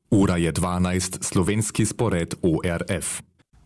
Ura je 12, slovenski spored ORF.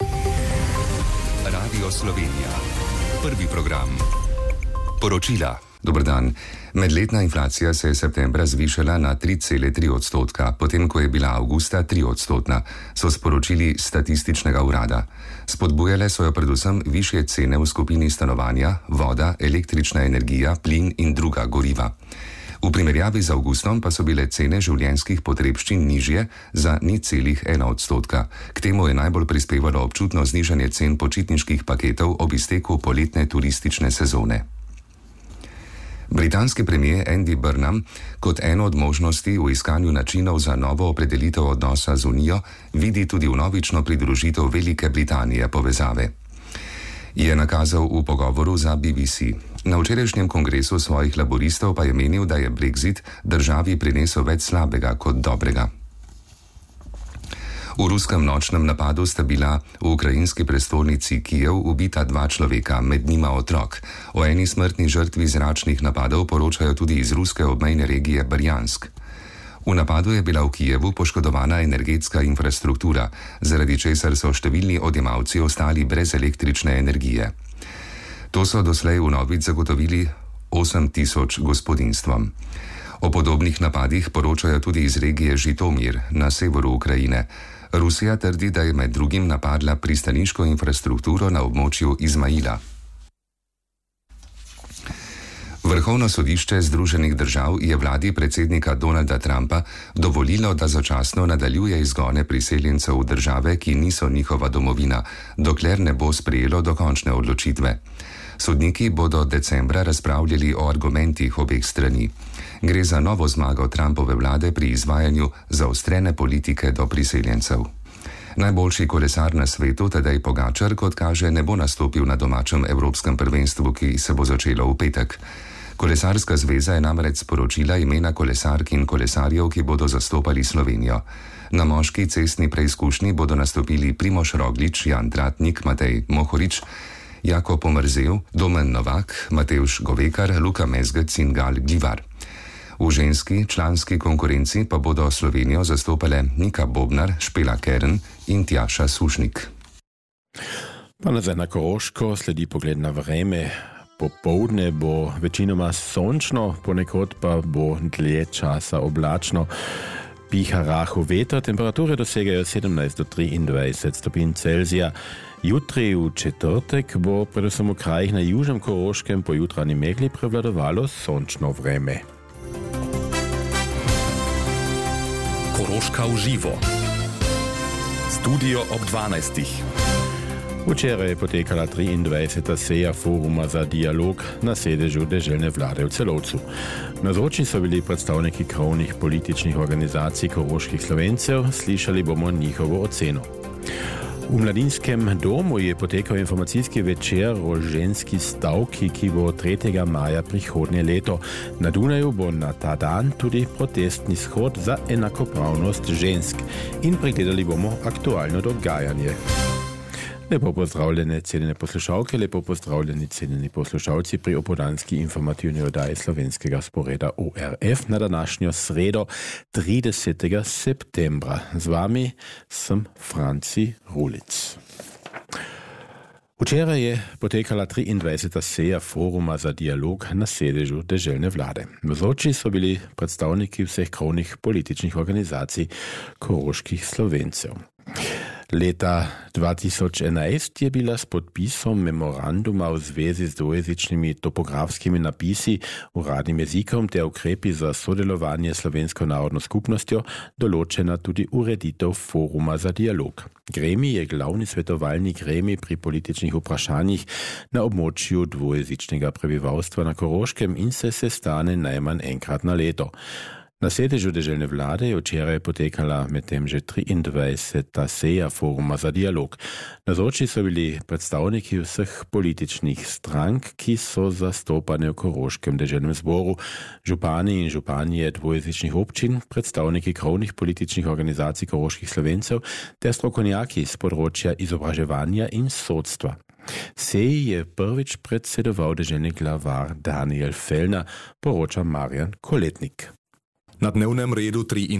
Radio Slovenija. Prvi program. Poročila. Dober dan. Medletna inflacija se je septembra zvišala na 3,3%, potem ko je bila avgusta 3%, so sporočili statističnega urada. Spodbujale so jo predvsem višje cene v skupini stanovanja, voda, električna energija, plin in druga goriva. V primerjavi z avgustom pa so bile cene življenjskih potrebščin nižje za 0,1%. K temu je najbolj prispevalo občutno znižanje cen počitniških paketov ob izteku poletne turistične sezone. Britanski premier Andy Burnham kot eno od možnosti v iskanju načinov za novo opredelitev odnosa z Unijo vidi tudi vnovično pridružitev Velike Britanije povezave. Je nakazal v pogovoru za BBC. Na včerajšnjem kongresu svojih laboristov pa je menil, da je Brexit državi prinesel več slabega kot dobrega. V ruskem nočnem napadu sta bila v ukrajinski prestolnici Kijev ubita 2 človeka, med njima otrok. O eni smrtni žrtvi zračnih napadov poročajo tudi iz ruske obmejne regije Brjansk. V napadu je bila v Kijevu poškodovana energetska infrastruktura, zaradi česar so številni odjemalci ostali brez električne energije. To so doslej vnovič zagotovili 8.000 gospodinjstvom. O podobnih napadih poročajo tudi iz regije Žitomir na severu Ukrajine. Rusija trdi, da je med drugim napadla pristaniško infrastrukturo na območju Izmaila. Vrhovno sodišče Združenih držav je vladi predsednika Donalda Trumpa dovolilo, da začasno nadaljuje izgone priseljencev v države, ki niso njihova domovina, dokler ne bo sprejelo dokončne odločitve. Sodniki bodo decembra razpravljali o argumentih obeh strani. Gre za novo zmago Trumpove vlade pri izvajanju zaostrene politike do priseljencev. Najboljši kolesar na svetu, Tadej Pogačar, kot kaže, ne bo nastopil na domačem evropskem prvenstvu, ki se bo začelo v petek. Kolesarska zveza je namreč sporočila imena kolesark in kolesarjev, ki bodo zastopali Slovenijo. Na moški cestni preizkušnji bodo nastopili Primož Roglič, Jan Tratnik, Matej Mohorič, Jako Pomrzel, Domen Novak, Matevž Govekar, Luka Mezgec in Gal Glivar. V ženski članski konkurenci pa bodo Slovenijo zastopale Nika Bobnar, Špela Kern in Tjaša Sušnik. Pa nazaj na Koroško, sledi pogled na vreme. Popoldne bo večinoma sončno, ponekod pa bo dlje časa oblačno. Piha rahel veter, temperature dosegajo 17 do 23 stopinj Celzija. Jutri v četrtek bo predvsem v krajih na južnem Koroškem po jutranji megli prevladovalo sončno vreme. Koroška v živo. Studio ob 12. Včeraj je potekala 23. seja foruma za dialog na sedežu deželne vlade v Celovcu. Navzoči so bili predstavniki krovnih političnih organizacij koroških Slovencev, slišali bomo njihovo oceno. V Mladinskem domu je potekal informacijski večer o ženski stavki, ki bo 3. maja prihodnje leto. Na Dunaju bo na ta dan tudi protestni shod za enakopravnost žensk in pregledali bomo aktualno dogajanje. Lepo pozdravljene cenjene poslušalke, lepo pozdravljeni cenjeni poslušalci pri opoldanski informativni oddaji slovenskega sporeda ORF na današnjo sredo 30. septembra. Z vami sem Franci Rulic. Včeraj je potekala 23. seja foruma za dialog na sedežu deželne vlade. Navzoči so bili predstavniki vseh krovnih političnih organizacij koroških Slovencev. Leta 2011 je bila s podpisom memoranduma v zvezi z dvojezičnimi topografskimi napisi, uradnim jezikom ter ukrepi za sodelovanje s slovensko narodno skupnostjo določena tudi ureditev foruma za dialog. Gremij je glavni svetovalni gremij pri političnih vprašanjih na območju dvojezičnega prebivalstva na Koroškem in se sestane najmanj enkrat na leto. Na sedežu deželne vlade je včeraj potekala medtem že 23. seja foruma za dialog. Navzoči so bili predstavniki vseh političnih strank, ki so zastopane v Koroškem deželnem zboru, župani in županje dvojezičnih občin, predstavniki krovnih političnih organizacij koroških Slovencev ter strokovnjaki z področja izobraževanja in sodstva. Seji je prvič predsedoval deželni glavar Daniel Fellner, poroča Marjan Koletnik. Na dnevnem redu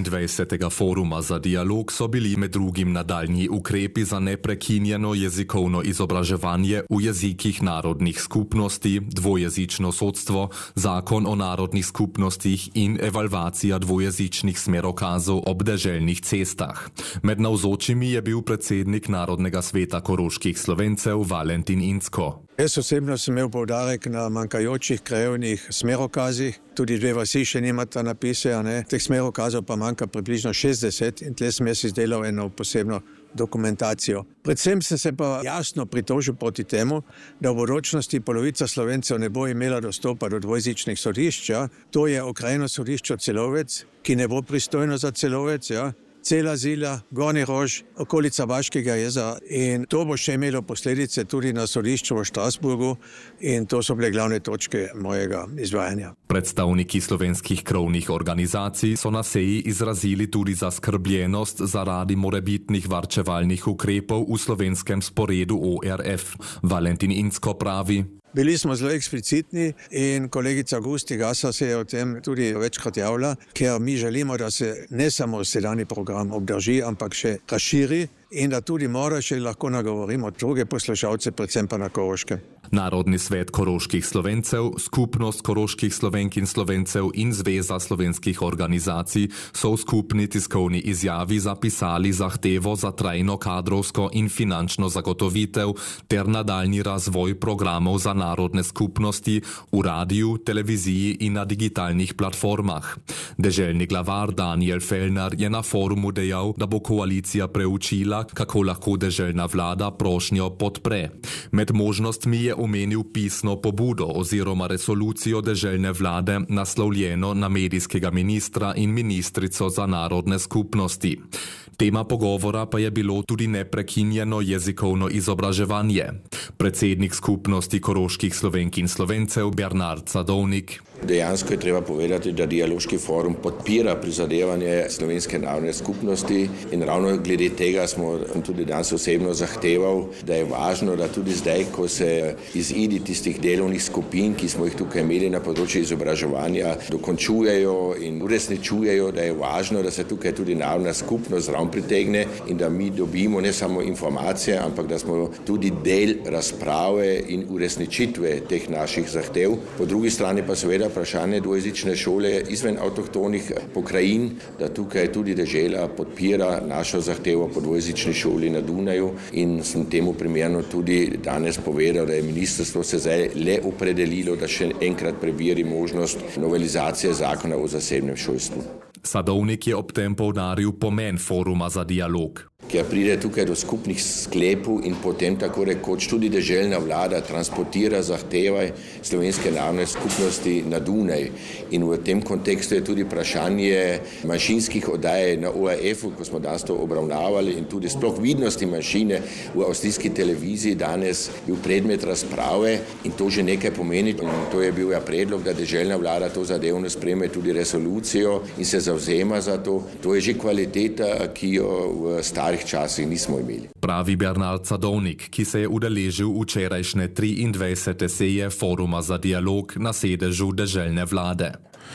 23. foruma za dialog so bili med drugim nadaljnji ukrepi za neprekinjeno jezikovno izobraževanje v jezikih narodnih skupnosti, dvojezično sodstvo, zakon o narodnih skupnostih in evalvacija dvojezičnih smerokazov ob deželnih cestah. Med navzočimi je bil predsednik Narodnega sveta koroških Slovencev Valentin Incko. Jaz osebno sem imel poudarek na manjkajočih krajevnih smerokazih. Tudi 2 vasi še nimata napise, teh smerokazov pa manjka približno 60 in tle sem jaz izdelal eno posebno dokumentacijo. Predvsem sem se pa jasno pritožil proti temu, da v bodočnosti polovica Slovencev ne bo imela dostopa do dvojezičnih sodišč. To je okrajno sodišče Celovec, ki ne bo pristojno za Celovec, Cela Zila, Gornji Rož, okolica Baškega jezera in to bo še imelo posledice tudi na sodišču v Strasburgu in to so bile glavne točke mojega izvajanja. Predstavniki slovenskih krovnih organizacij so na seji izrazili tudi zaskrbljenost zaradi morebitnih varčevalnih ukrepov v slovenskem sporedu ORF. Valentin Incko pravi: Bili smo zelo eksplicitni in kolegica Gusti Gasa se je o tem tudi večkrat javila, ker mi želimo, da se ne samo sedanji program obdrži, ampak še razširi in da tudi mora še lahko nagovorimo druge poslušalce, predvsem pa na Koroškem. Narodni svet koroških Slovencev, Skupnost koroških Slovenk in Slovencev in Zveza slovenskih organizacij so v skupni tiskovni izjavi zapisali zahtevo za trajno kadrovsko in finančno zagotovitev ter nadaljnji razvoj programov za narodne skupnosti v radiju, televiziji in na digitalnih platformah. Deželni glavar Daniel Fellner je na forumu dejal, da bo koalicija preučila, kako lahko deželna vlada prošnjo podpre. Med možnostmi je omenil pisno pobudo oziroma resolucijo deželne vlade naslovljeno na medijskega ministra in ministrico za narodne skupnosti. Tema pogovora pa je bilo tudi neprekinjeno jezikovno izobraževanje. Predsednik skupnosti koroških Slovenk in Slovencev Bernard Sadovnik: Dejansko je treba povedati, da dialoški forum podpira prizadevanje slovenske narodne skupnosti in ravno glede tega smo tudi danes osebno zahteval, da je važno, da tudi zdaj, ko se izidi tistih delovnih skupin, ki smo jih tukaj imeli na področju izobraževanja, dokončujejo in uresničujejo, da je važno, da se tukaj tudi narodna skupnost zraven pritegne in da mi dobimo ne samo informacije, ampak da smo tudi del razprave in uresničitve teh naših zahtev. Po drugi strani pa seveda vprašanje dvojezične šole izven avtohtonih pokrajin, da tukaj tudi dežela podpira našo zahtevo po dvojezični šoli na Dunaju in sem temu primerno tudi danes povedal, da je ministrstvo se zdaj le opredelilo, da še enkrat preveri možnost novelizacije zakona o zasebnem šolstvu. Sadovnik je ob tem poudaril pomen foruma za dialog. Ker pride tukaj do skupnih sklepov in potem tako rekoč tudi deželna vlada transportira zahteve slovenske narodne skupnosti na Dunaj. In v tem kontekstu je tudi vprašanje manjšinskih oddaj na ORF-u, ko smo danes to obravnavali in tudi sploh vidnosti manjšine v avstrijski televiziji danes bil predmet razprave in to že nekaj pomeni. In to je bil predlog, da deželna vlada to zadevno sprejme tudi resolucijo in se zavzema za to. To je že kvaliteta, ki jo v starih časih nismo imeli. Pravi Bernard Sadovnik, ki se je udeležil včerajšnje 23. seje foruma za dialog na sedežu deželne vlade.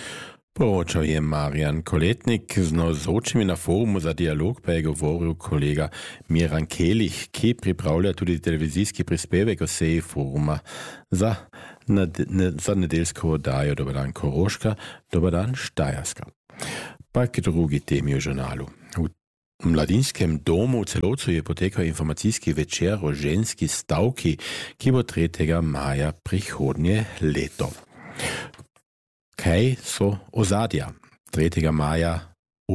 Poročal je Marjan Koletnik, z navzočimi na forumu za dialog pa je govoril kolega Miran Kelih, ki pripravlja tudi televizijski prispevek o seji foruma za nedeljsko oddajo Dober dan Koroška, Dober dan Štajerska. Pa k drugi temi v žurnalu. V Mladinskem domu v Celovcu je potekal informacijski večer o ženski stavki, ki bo 3. maja prihodnje leto. Kaj so ozadja? 3. maja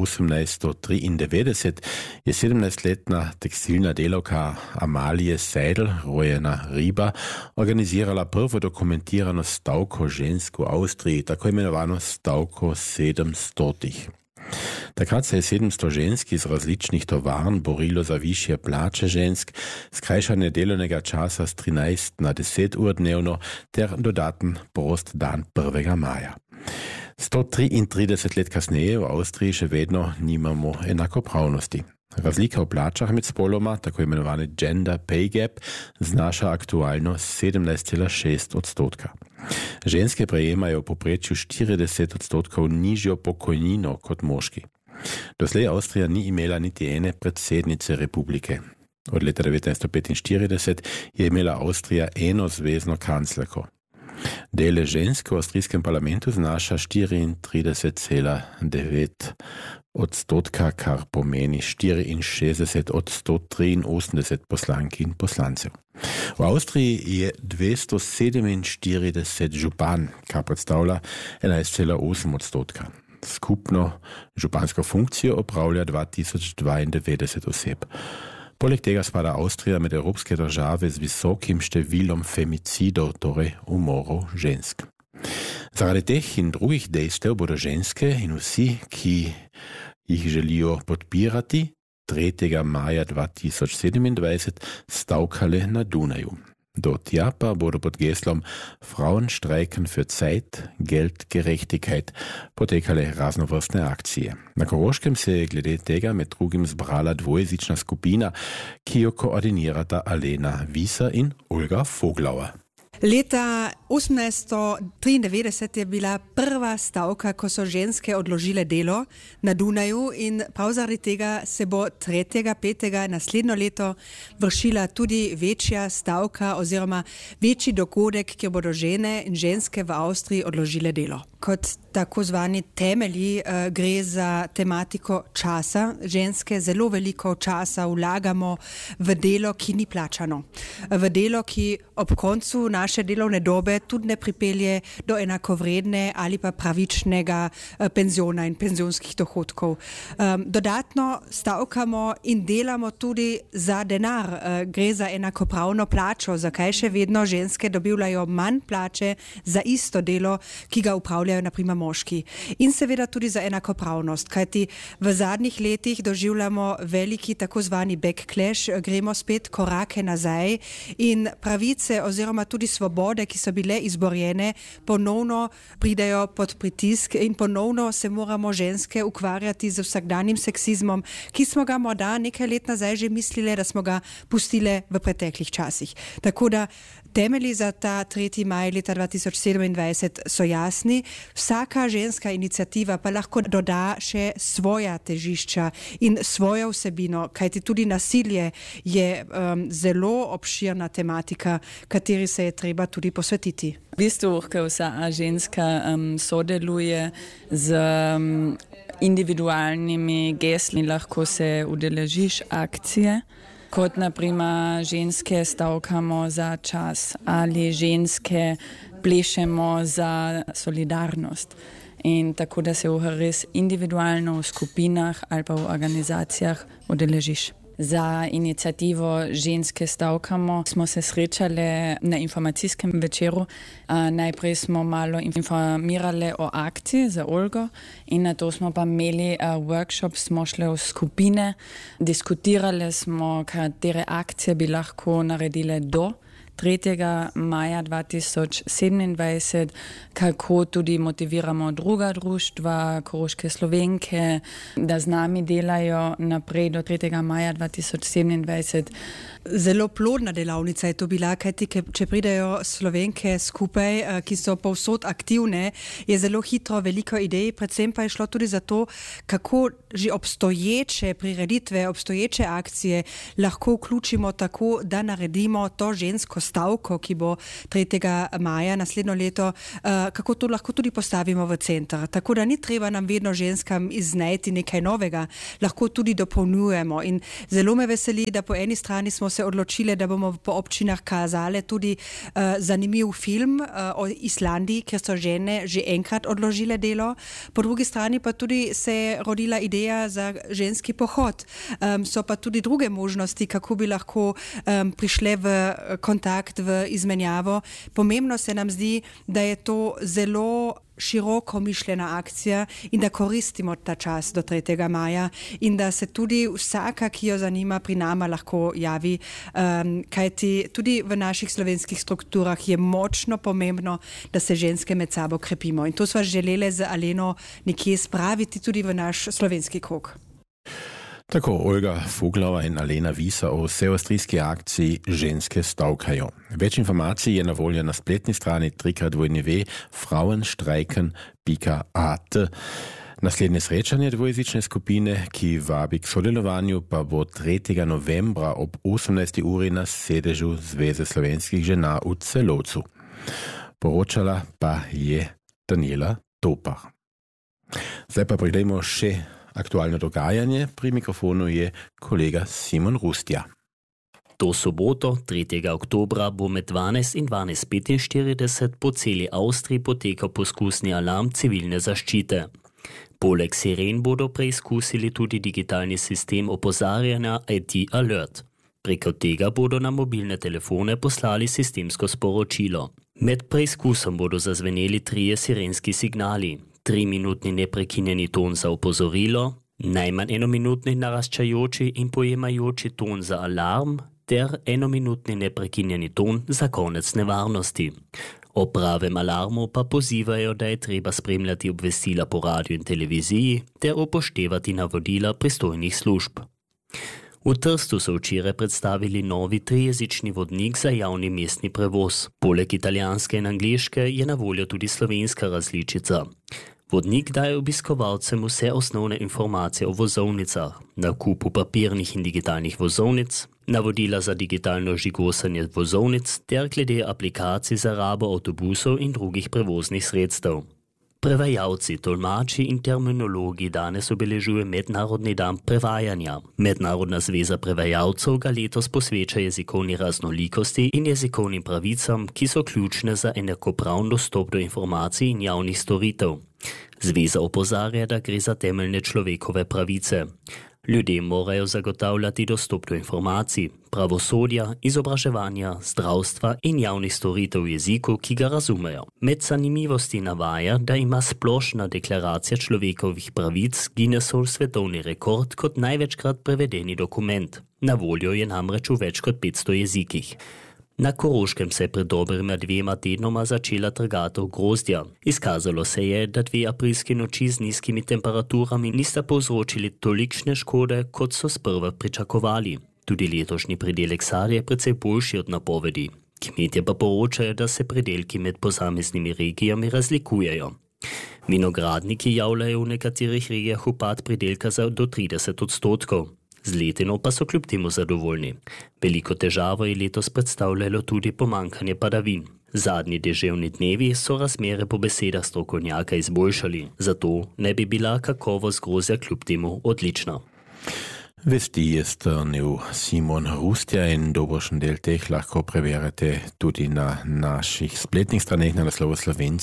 1893 je 17-letna tekstilna delavka Amalie Seidel, rojena Riba, organizirala prvo dokumentirano stavko žensk v Avstriji, tako imenovano stavko 700. Takrat se je 700 žensk iz različnih tovarn borilo za višje plače žensk, skrajšanje delovnega časa z 13 na 10 ur dnevno ter dodaten prost dan 1. maja. 133 let kasneje v Avstriji še vedno nimamo enakopravnosti. Razlika v plačah med spoloma, tako imenovani gender pay gap, znaša aktualno 17,6%. Ženske prejemajo v povprečju 40% nižjo pokojnino kot moški. Doslej Avstrija ni imela niti ene predsednice republike. Od leta 1945 je imela Avstrija eno zvezno kanclerko. Delež žensk v avstrijskem parlamentu znaša 34,9%, kar pomeni 64 od 183 poslank in poslancev. V Avstriji je 247 župan, kar predstavlja 11,8%. Skupno župansko funkcijo opravlja 2092 oseb. Poleg tega spada Avstrija med evropske države z visokim številom femicidov, torej umorov žensk. Zaradi teh in drugih dejstev bodo ženske in vsi, ki jih želijo podpirati, 3. maja 2027 stavkale na Dunaju. Do tja pa bodo pod geslom Frauen streiken für Zeit, Geld, Gerechtigkeit potekale raznovrstne akcije. Na Koroškem se je glede tega med drugim zbrala dvojezična skupina, ki jo koordinirata Alena Visa in Olga Foglauer. Leta 1893 je bila prva stavka, ko so ženske odložile delo na Dunaju in prav zaradi tega se bo 3. 5. naslednjo leto vršila tudi večja stavka oziroma večji dogodek, kjer bodo žene in ženske v Avstriji odložile delo. Kot tako zvani temelji gre za tematiko časa. Ženske zelo veliko časa vlagamo v delo, ki ni plačano. V delo, ki ob koncu naše delovne dobe tudi ne pripelje do enakovredne ali pa pravičnega penziona in penzionskih dohodkov. Dodatno stavkamo in delamo tudi za denar. Gre za enakopravno plačo, zakaj še vedno ženske dobivajo manj plače za isto delo, ki ga upravljajo na primer moški. In seveda tudi za enakopravnost, kajti v zadnjih letih doživljamo veliki tako zvani backlash, gremo spet korake nazaj in pravice oziroma tudi svobode, ki so bile izborjene, ponovno pridejo pod pritisk in ponovno se moramo ženske ukvarjati z vsakdanjim seksizmom, ki smo ga morda nekaj let nazaj že mislili, da smo ga pustili v preteklih časih. Tako da temelji za ta 3. maj leta 2027 so jasni. Vsaka ženska iniciativa pa lahko doda še svoja težišča in svojo vsebino, kajti tudi nasilje je zelo obširna tematika, kateri se je treba tudi posvetiti. V bistvu, ko vsa ženska sodeluje z individualnimi gesli, lahko se udeležiš akcije, kot naprimer ženske stavkamo za čas ali ženske plešemo za solidarnost. In tako, da se res individualno v skupinah ali pa v organizacijah udeležiš. Za inicijativo Ženske stavkamo smo se srečali na informacijskem večeru. Najprej smo malo informirali o akciji za Olgo in na to smo pa imeli workshop, smo šli v skupine, diskutirali smo, katere akcije bi lahko naredile do 3. maja 2027, kako tudi motiviramo druga društva, koroške Slovenke, da z nami delajo naprej do 3. maja 2027. Zelo plodna delavnica je to bila, kajti če pridejo Slovenke skupaj, ki so povsod aktivne, je zelo hitro veliko idej, predvsem pa je šlo tudi za to, kako že obstoječe prireditve, obstoječe akcije lahko vključimo tako, da naredimo to žensko stavko, ki bo 3. maja naslednjo leto, kako to lahko tudi postavimo v center. Tako da ni treba nam vedno ženskam iznajti nekaj novega, lahko tudi dopolnjujemo. In zelo me veseli, da po eni strani smo se odločili, da bomo po občinah kazali tudi zanimiv film o Islandiji, kjer so žene že enkrat odložile delo. Po drugi strani pa tudi se je rodila ideja za ženski pohod. So pa tudi druge možnosti, kako bi lahko prišle v kontakt, v izmenjavo. Pomembno se nam zdi, da je to zelo široko mišljena akcija in da koristimo ta čas do 3. maja in da se tudi vsaka, ki jo zanima, pri nama lahko javi, kajti tudi v naših slovenskih strukturah je močno pomembno, da se ženske med sabo krepimo. In to sva želeli z Aleno nekje spraviti tudi v naš slovenski krog. Tako Olga Fuglova in Alena Visa o vseavstrijski akciji Ženske stavkajo. Več informacij je na voljo na spletni strani www.frauenstreiken.at. Naslednje srečanje dvojezične skupine, ki vabi k sodelovanju, pa bo 3. novembra ob 18. uri na sedežu Zveze slovenskih žena v Celovcu. Poročala pa je Daniela Topar. Zdaj pa pridemo še aktualno dogajanje. Pri mikrofonu je kolega Simon Rustja. To soboto, 3. oktobra, bo med 12 in 12.45 po celi Avstriji potekal poskusni alarm civilne zaščite. Poleg siren bodo preizkusili tudi digitalni sistem opozarjanja IT Alert. Preko tega bodo na mobilne telefone poslali sistemsko sporočilo. Med preizkusom bodo zazveneli 3 sirenski signali. 3-minutni neprekinjeni ton za opozorilo, najmanj 1-minutni naraščajoči in pojemajoči ton za alarm ter 1-minutni neprekinjeni ton za konec nevarnosti. O pravem alarmu pa pozivajo, da je treba spremljati obvestila po radiju in televiziji ter upoštevati navodila pristojnih služb. V Trstu so včeraj predstavili novi 3-jezični vodnik za javni mestni prevoz. Poleg italijanske in angleške je na voljo tudi slovenska različica. Vodnik daje obiskovalcem vse osnovne informacije o vozovnicah, nakupu papirnih in digitalnih vozovnic, navodila za digitalno žigosanje vozovnic ter glede aplikacij za rabo avtobusov in drugih prevoznih sredstev. Prevajalci, tolmači in terminologi danes obeležuje Mednarodni dan prevajanja. Mednarodna zveza prevajalcev ga letos posveča jezikovni raznolikosti in jezikovnim pravicam, ki so ključne za enakopraven dostop do informacij in javnih storitev. Zveza opozarja, da gre za temeljne človekove pravice. Ljudje morajo zagotavljati dostop do informacij, pravosodja, izobraževanja, zdravstva in javnih storitev v jeziku, ki ga razumejo. Med zanimivosti navaja, da ima splošna deklaracija človekovih pravic Guinnessov svetovni rekord kot največkrat prevedeni dokument. Na voljo je namreč v več kot 500 jezikih. Na Koroškem se je pred dobrima 2 tednoma začela trgatev grozdja. Izkazalo se je, da 2 aprilski noči z nizkimi temperaturami nista povzročili tolikšne škode, kot so sprva pričakovali. Tudi letošnji pridelek sadja je precej boljši od napovedi. Kmetje pa poročajo, da se pridelki med posameznimi regijami razlikujejo. Vinogradniki javljajo v nekaterih regijah upad pridelka za do 30%. Z letino pa so kljub temu zadovoljni. Veliko težavo je letos predstavljalo tudi pomankanje padavin. Zadnji deževni dnevi so razmere po besedah strokovnjaka izboljšali, zato ne bi bila kakovost grozdja kljub temu odlična. Vesti je strnil Simon Rustja in dobrošen del teh lahko preverite tudi na naših spletnih straneh na naslovu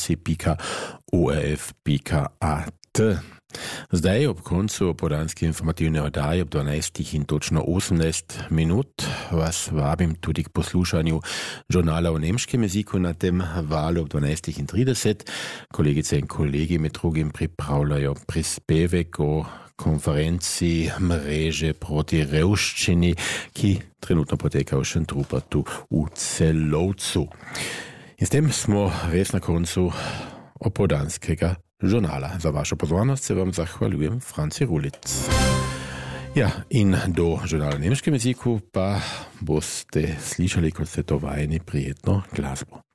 slovenci.orf.at. Zdaj ob koncu opoldanske informativne oddaje ob 12 in točno 18 minut vas vabim tudi k poslušanju žurnala v nemškem jeziku na tem valu ob 12:30. Kolegice in kolegi med drugim pripravljajo prispevek o konferenci mreže proti revščini, ki trenutno poteka v Šentrupertu v Celovcu. In s tem smo res na koncu opoldanskega žurnala. Za vašo pozornost se vam zahvaljujem, Franci Rulic. Ja, in do žurnala v nemškem jeziku pa boste slišali, kot ste to vajeni, prijetno glasbo.